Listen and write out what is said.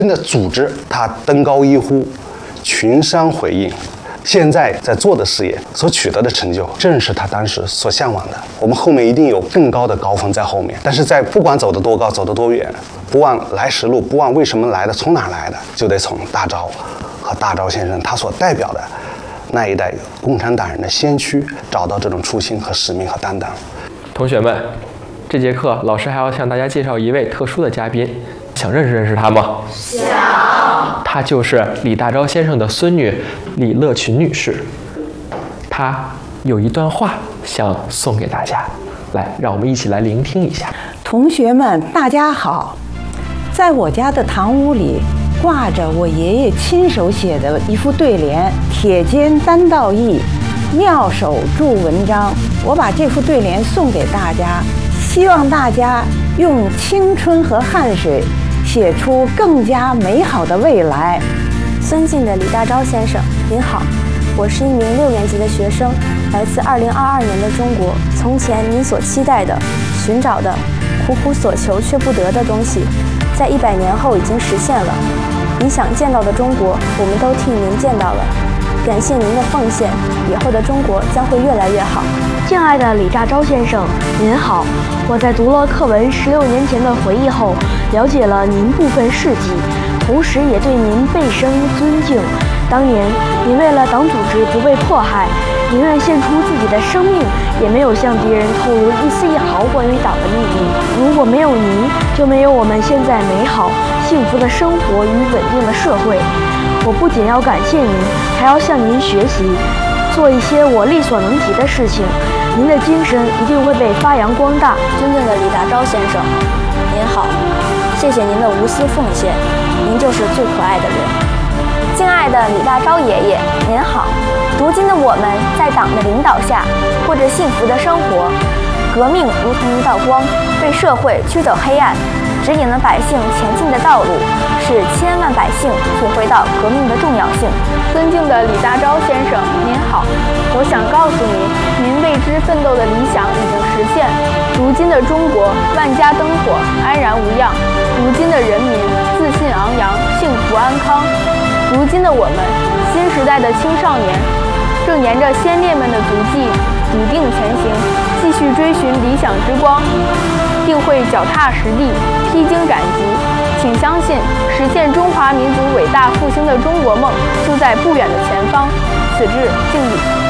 的组织，他登高一呼，群山回应。现在在做的事业所取得的成就，正是他当时所向往的。我们后面一定有更高的高峰在后面，但是在不管走得多高，走得多远，不忘来时路，不忘为什么来的，从哪来的，就得从大钊和大钊先生他所代表的那一代共产党人的先驱找到这种初心和使命和担当。 同学们，这节课老师还要向大家介绍一位特殊的嘉宾，想认识他吗？想。她就是李大钊先生的孙女李乐群女士，她有一段话想送给大家，来，让我们一起来聆听一下。 同学们，大家好，在我家的堂屋里挂着我爷爷亲手写的一副对联：铁肩担道义，妙手著文章。我把这副对联送给大家，希望大家用青春和汗水写出更加美好的未来。 尊敬的李大钊先生，您好，我是一名6年级的学生，来自2022年的中国。从前您所期待的、寻找的、苦苦所求却不得的东西，在100年后已经实现了。您想见到的中国，我们都替您见到了。感谢您的奉献，以后的中国将会越来越好。 敬爱的李大钊先生，您好！我在读了课文16年前的回忆后，了解了您部分事迹，同时也对您倍生尊敬。当年您为了党组织不被迫害，宁愿献出自己的生命，也没有向敌人透露一丝一毫关于党的秘密。如果没有您，就没有我们现在美好幸福的生活与稳定的社会。我不仅要感谢您，还要向您学习，做一些我力所能及的事情。您的精神一定会被发扬光大。 尊敬的李大钊先生，您好，谢谢您的无私奉献，您就是最可爱的人。敬爱的李大钊爷爷，您好！如今的我们在党的领导下过着幸福的生活，革命如同一道光，为社会驱走黑暗，指引了百姓前进的道路，使千万百姓体会到革命的重要性。 尊敬的李大钊先生，您好！我想告诉您，您为之奋斗的理想已经实现。如今的中国万家灯火，安然无恙；如今的人民自信昂扬，幸福安康。如今的我们，新时代的青少年，正沿着先烈们的足迹，笃定前行，继续追寻理想之光，定会脚踏实地，披荆斩棘。请相信，实现中华民族伟大复兴的中国梦就在不远的前方。此致敬礼。